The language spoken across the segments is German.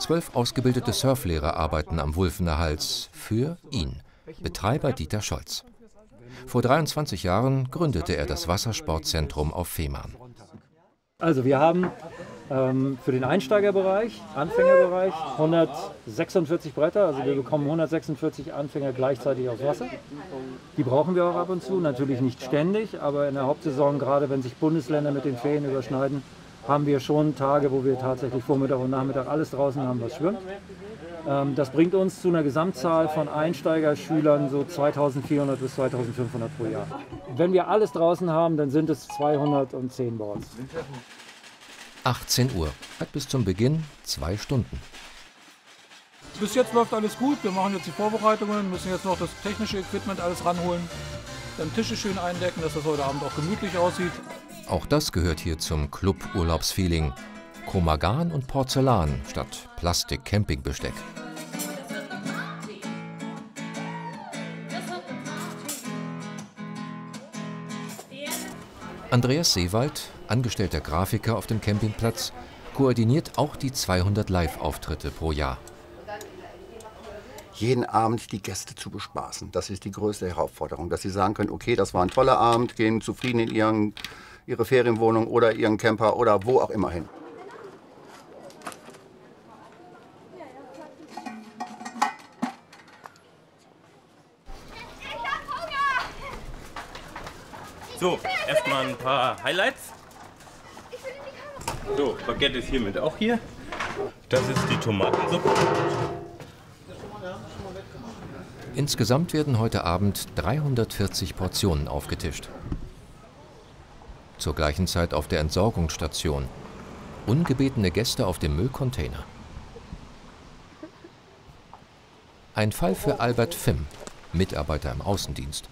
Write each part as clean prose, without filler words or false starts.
12 ausgebildete Surflehrer arbeiten am Wulfener Hals für ihn, Betreiber Dieter Scholz. Vor 23 Jahren gründete er das Wassersportzentrum auf Fehmarn. Also wir haben für den Einsteigerbereich, Anfängerbereich 146 Bretter. Also wir bekommen 146 Anfänger gleichzeitig aufs Wasser. Die brauchen wir auch ab und zu, natürlich nicht ständig, aber in der Hauptsaison, gerade wenn sich Bundesländer mit den Ferien überschneiden, haben wir schon Tage, wo wir tatsächlich Vormittag und Nachmittag alles draußen haben, was schwimmt. Das bringt uns zu einer Gesamtzahl von Einsteigerschülern so 2400 bis 2500 pro Jahr. Wenn wir alles draußen haben, dann sind es 210 Boards. 18 Uhr, hat bis zum Beginn 2 Stunden. Bis jetzt läuft alles gut, wir machen jetzt die Vorbereitungen, müssen jetzt noch das technische Equipment alles ranholen, dann Tische schön eindecken, dass das heute Abend auch gemütlich aussieht. Auch das gehört hier zum Club-Urlaubsfeeling. Chromagan und Porzellan statt Plastik-Campingbesteck. Andreas Seewald, angestellter Grafiker auf dem Campingplatz, koordiniert auch die 200 Live-Auftritte pro Jahr. Jeden Abend die Gäste zu bespaßen, das ist die größte Herausforderung, dass sie sagen können, okay, das war ein toller Abend, gehen zufrieden in ihre Ferienwohnung oder ihren Camper oder wo auch immer hin. So, erstmal ein paar Highlights. So, Baguette ist hiermit auch hier. Das ist die Tomatensuppe. Insgesamt werden heute Abend 340 Portionen aufgetischt. Zur gleichen Zeit auf der Entsorgungsstation. Ungebetene Gäste auf dem Müllcontainer. Ein Fall für Albert Fimm, Mitarbeiter im Außendienst.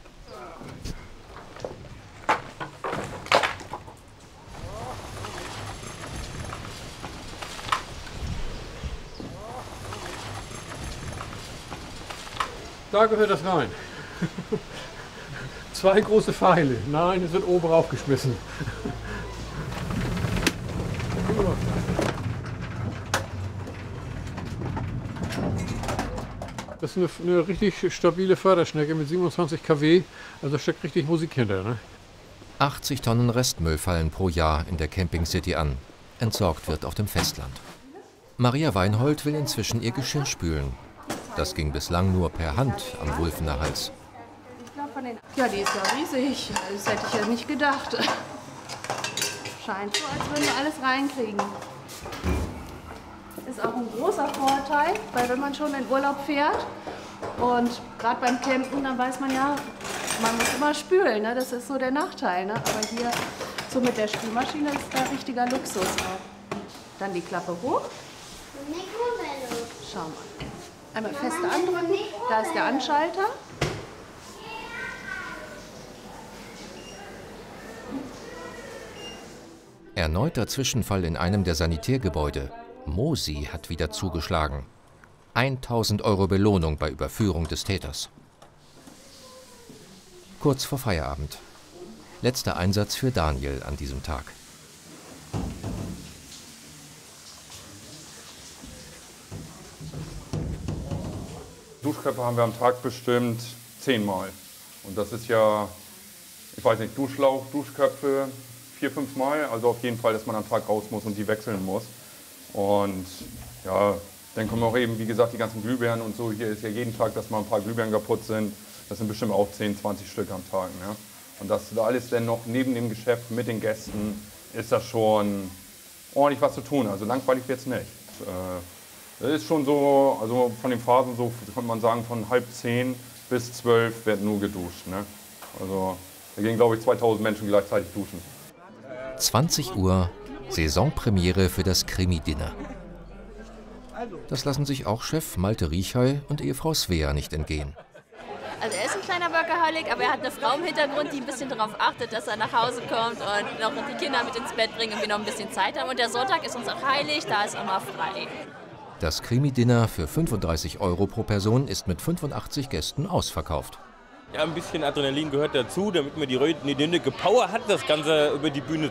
Da gehört das rein. 2 große Pfeile. Nein, es wird oben raufgeschmissen. Das ist eine richtig stabile Förderschnecke mit 27 kW. Also steckt richtig Musik hinter. Ne? 80 Tonnen Restmüll fallen pro Jahr in der Camping City an. Entsorgt wird auf dem Festland. Maria Weinhold will inzwischen ihr Geschirr spülen. Das ging bislang nur per Hand am Wulfener Hals. Ja, die ist ja riesig. Das hätte ich ja nicht gedacht. Scheint so, als würden wir alles reinkriegen. Ist auch ein großer Vorteil, weil wenn man schon in Urlaub fährt und gerade beim Campen, dann weiß man ja, man muss immer spülen. Ne? Das ist so der Nachteil. Ne? Aber hier so mit der Spülmaschine ist da richtiger Luxus auch. Dann die Klappe hoch. Schau mal. Einmal fest andrücken, da ist der Anschalter. Erneuter Zwischenfall in einem der Sanitärgebäude. Mosi hat wieder zugeschlagen. 1000 € Belohnung bei Überführung des Täters. Kurz vor Feierabend. Letzter Einsatz für Daniel an diesem Tag. Duschköpfe haben wir am Tag bestimmt 10 Mal. Und das ist ja, ich weiß nicht, Duschlauch, Duschköpfe 4, 5 Mal. Also auf jeden Fall, dass man am Tag raus muss und die wechseln muss. Und ja, dann kommen auch eben, wie gesagt, die ganzen Glühbirnen und so. Hier ist ja jeden Tag, dass mal ein paar Glühbirnen kaputt sind. Das sind bestimmt auch 10, 20 Stück am Tag. Ne? Und das da alles dann noch neben dem Geschäft mit den Gästen, ist das schon ordentlich was zu tun. Also langweilig wird es nicht. Das ist schon so, also von den Phasen so, könnte man sagen, von 9:30 bis 12 wird nur geduscht. Ne? Also da gehen, glaube ich, 2000 Menschen gleichzeitig duschen. 20 Uhr, Saisonpremiere für das Krimi-Dinner. Das lassen sich auch Chef Malte Riechhey und Ehefrau Svea nicht entgehen. Also er ist ein kleiner Workaholic, aber er hat eine Frau im Hintergrund, die ein bisschen darauf achtet, dass er nach Hause kommt und noch die Kinder mit ins Bett bringt und wir noch ein bisschen Zeit haben. Und der Sonntag ist uns auch heilig, da ist immer frei. Das Krimi-Dinner für 35 € pro Person ist mit 85 Gästen ausverkauft. Ja, ein bisschen Adrenalin gehört dazu, damit man die nötige Power hat, das Ganze über die Bühne